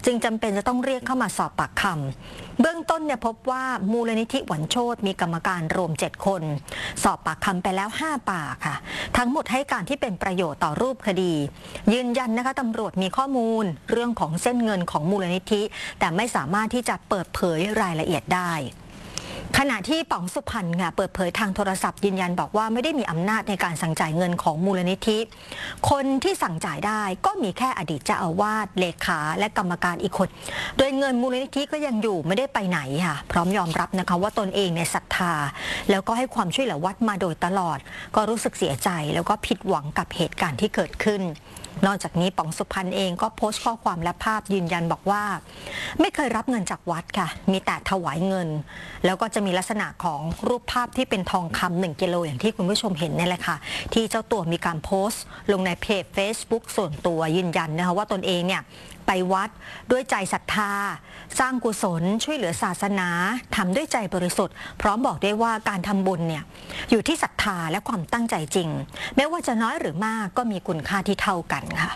จึงจำเป็นจะต้องเรียกเข้ามาสอบปากคำเบื้องต้นเนี่ยพบว่ามูลนิธิหวันโชติมีกรรมการรวม7คนสอบปากคำไปแล้ว5 ปากค่ะทั้งหมดให้การที่เป็นประโยชน์ต่อรูปคดียืนยันนะคะตำรวจมีข้อมูลเรื่องของเส้นเงินของมูลนิธิแต่ไม่สามารถที่จะเปิดเผยรายละเอียดได้ขณะที่ป๋องสุพรรณค่ะเปิดเผยทางโทรศัพท์ยืนยันบอกว่าไม่ได้มีอำนาจในการสั่งจ่ายเงินของมูลนิธิคนที่สั่งจ่ายได้ก็มีแค่อดีตเจ้าอาวาสเลขาและกรรมการอีกคนโดยเงินมูลนิธิก็ยังอยู่ไม่ได้ไปไหนค่ะพร้อมยอมรับนะคะว่าตนเองในศรัทธาแล้วก็ให้ความช่วยเหลือวัดมาโดยตลอดก็รู้สึกเสียใจแล้วก็ผิดหวังกับเหตุการณ์ที่เกิดขึ้นนอกจากนี้ป๋องสุพรรณเองก็โพสต์ข้อความและภาพยืนยันบอกว่าไม่เคยรับเงินจากวัดค่ะมีแต่ถวายเงินแล้วก็จะมีลักษณะของรูปภาพที่เป็นทองคำ1 กิโลอย่างที่คุณผู้ชมเห็นนี่แหละค่ะที่เจ้าตัวมีการโพสต์ลงในเพจ Facebook ส่วนตัวยืนยันนะคะว่าตนเองเนี่ยไปวัดด้วยใจศรัทธาสร้างกุศลช่วยเหลือศาสนาทำด้วยใจบริสุทธิ์พร้อมบอกได้ว่าการทำบุญเนี่ยอยู่ที่ศรัทธาและความตั้งใจจริงไม่ว่าจะน้อยหรือมากก็มีคุณค่าที่เท่ากันค่ะ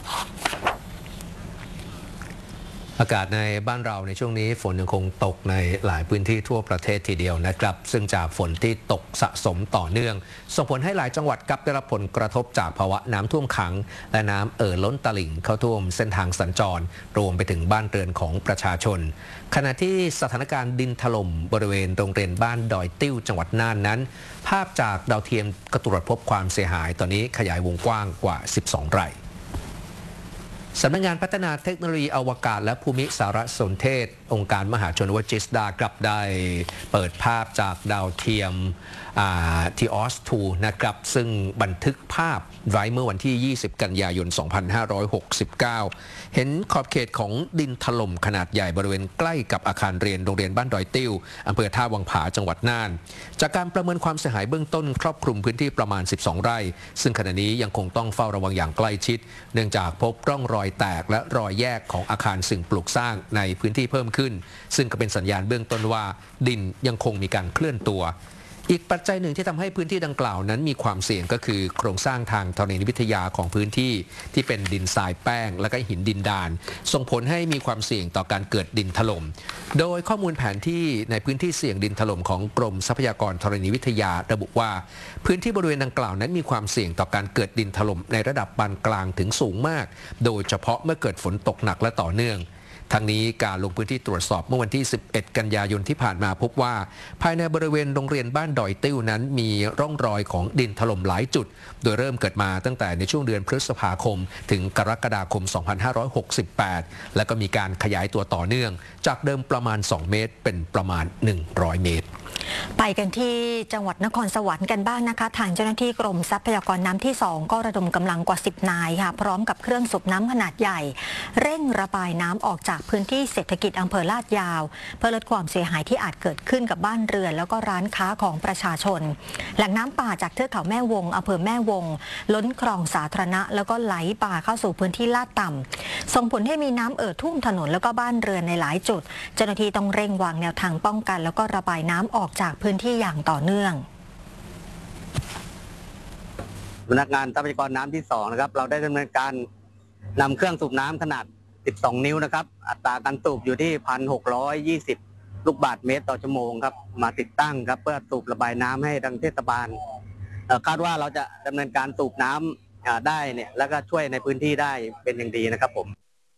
อากาศในบ้านเราในช่วงนี้ฝนยังคงตกในหลายพื้นที่ทั่วประเทศทีเดียวนะครับซึ่งจากฝนที่ตกสะสมต่อเนื่องส่งผลให้หลายจังหวัดได้รับผลกระทบจากภาวะน้ำท่วมขังและน้ำล้นตลิ่งเข้าท่วมเส้นทางสัญจรรวมไปถึงบ้านเรือนของประชาชนขณะที่สถานการณ์ดินถล่มบริเวณโรงเรียนบ้านดอยติ้วจังหวัดน่านนั้นภาพจากดาวเทียมก็ตรวจพบความเสียหายตอนนี้ขยายวงกว้างกว่า12 ไร่สำนักงานพัฒนาเทคโนโลยีอวกาศและภูมิสารสนเทศองค์การมหาชนวจิสดากลับได้เปิดภาพจากดาวเทียมทีออส2นะครับซึ่งบันทึกภาพไว้เมื่อวันที่ 20 กันยายน 2569 เห็นขอบเขตของดินถล่มขนาดใหญ่บริเวณใกล้กับอาคารเรียนโรงเรียนบ้านดอยติ้วอำเภอท่าวังผาจังหวัดน่านจากการประเมินความเสียหายเบื้องต้นครอบคลุมพื้นที่ประมาณ 12 ไร่ซึ่งขณะนี้ยังคงต้องเฝ้าระวังอย่างใกล้ชิดเนื่องจากพบร่องรอยแตกและรอยแยกของอาคารสิ่งปลูกสร้างในพื้นที่เพิ่มขึ้นซึ่งก็เป็นสัญญาณเบื้องต้นว่าดินยังคงมีการเคลื่อนตัวอีกปัจจัยหนึ่งที่ทำให้พื้นที่ดังกล่าวนั้นมีความเสี่ยงก็คือโครงสร้างทางธรณีวิทยาของพื้นที่ที่เป็นดินทรายแป้งและก็หินดินดานส่งผลให้มีความเสี่ยงต่อการเกิดดินถล่มโดยข้อมูลแผนที่ในพื้นที่เสี่ยงดินถล่มของกรมทรัพยากรธรณีวิทยาระบุว่าพื้นที่บริเวณดังกล่าวนั้นมีความเสี่ยงต่อการเกิดดินถล่มในระดับปานกลางถึงสูงมากโดยเฉพาะเมื่อเกิดฝนตกหนักและต่อเนื่องทั้งนี้การลงพื้นที่ตรวจสอบเมื่อวันที่ 11 กันยายนที่ผ่านมาพบว่าภายในบริเวณโรงเรียนบ้านดอยติ้วนั้นมีร่องรอยของดินถล่มหลายจุดโดยเริ่มเกิดมาตั้งแต่ในช่วงเดือนพฤษภาคมถึงกรกฎาคม 2568 และก็มีการขยายตัวต่อเนื่องจากเดิมประมาณ 2 เมตรเป็นประมาณ 100 เมตรไปกันที่จังหวัดนครสวรรค์กันบ้างนะคะทางเจ้าหน้าที่กรมทรัพยากรน้ำที่ 2ก็ระดมกำลังกว่า10 นายค่ะพร้อมกับเครื่องสูบน้ำขนาดใหญ่เร่งระบายน้ำออกจากพื้นที่เศรษฐกิจอำเภอลาดยาวเพื่อลดความเสียหายที่อาจเกิดขึ้นกับบ้านเรือนแล้วก็ร้านค้าของประชาชนแหล่งน้ำป่าจากเทือกเขาแม่วงอำเภอแม่วงล้นคลองสาธารณะแล้วก็ไหลป่าเข้าสู่พื้นที่ลาดต่ำส่งผลให้มีน้ำท่วมถนนแล้วก็บ้านเรือนในหลายจุดเจ้าหน้าที่ต้องเร่งวางแนวทางป้องกันแล้วก็ระบายน้ำออกจากพื้นที่อย่างต่อเนื่องสำนักงานทรัพยากรน้ำที่2นะครับเราได้ดำเนินการนำเครื่องสูบน้ำขนาด12 นิ้วนะครับอัตราการสูบอยู่ที่ 1,620 ลูกบาศก์เมตรต่อชั่วโมงครับมาติดตั้งครับเพื่อสูบระบายน้ำให้ทางเทศบาลคาดว่าเราจะดำเนินการสูบน้ำได้เนี่ยแล้วก็ช่วยในพื้นที่ได้เป็นอย่างดีนะครับผม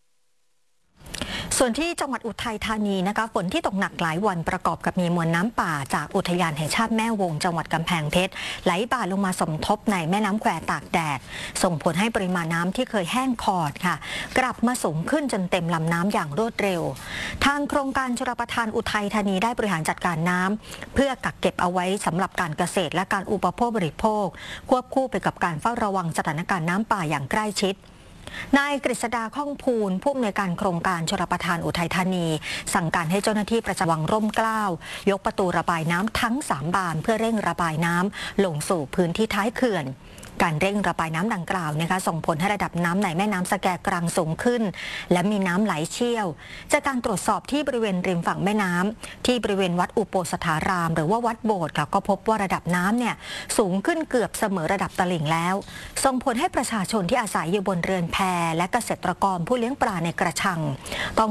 ส่วนที่จังหวัดอุทัยธานีนะคะฝนที่ตกหนักหลายวันประกอบกับมีมวลน้ำป่าจากอุทยานแห่งชาติแม่วงจังหวัดกำแพงเพชรไหลบ่าลงมาสมทบในแม่น้ำแควตากแดดส่งผลให้ปริมาณน้ำที่เคยแห้งขอดค่ะกลับมาสูงขึ้นจนเต็มลำน้ำอย่างรวดเร็วทางโครงการชลประทานอุทัยธานีได้บริหารจัดการน้ำเพื่อกักเก็บเอาไว้สำหรับการเกษตรและการอุปโภคบริโภคควบคู่ไปกับการเฝ้าระวังสถานการณ์น้ำป่าอย่างใกล้ชิดนายกฤษดาข้องพูนผู้อำนวยการโครงการชลประทานอุทัยธานีสั่งการให้เจ้าหน้าที่ประจำวังร่มเกล้ายกประตูระบายน้ำทั้ง3 บานเพื่อเร่งระบายน้ำลงสู่พื้นที่ท้ายเขื่อน การเร่งระบายน้ำดังกล่าวนะคะส่งผลให้ระดับน้ำในแม่น้ำสแกกรังสูงขึ้นและมีน้ำไหลเชี่ยวจากการตรวจสอบที่บริเวณริมฝั่งแม่น้ำที่บริเวณวัดอุโปสถารามหรือว่าวัดโบสถ์ค่ะก็พบว่าระดับน้ำเนี่ยสูงขึ้นเกือบเสมอระดับตลิ่งแล้วส่งผลให้ประชาชนที่อาศัยอยู่บนเรือนแพและเกษตรกรผู้เลี้ยงปลาในกระชังต้อง